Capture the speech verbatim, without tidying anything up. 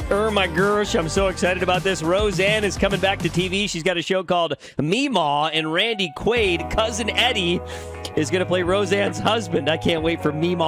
Er, my gosh, I'm so excited about this. Roseanne is coming back to T V. She's got a show called Meemaw, and Randy Quaid, cousin Eddie, is going to play Roseanne's husband. I can't wait for Meemaw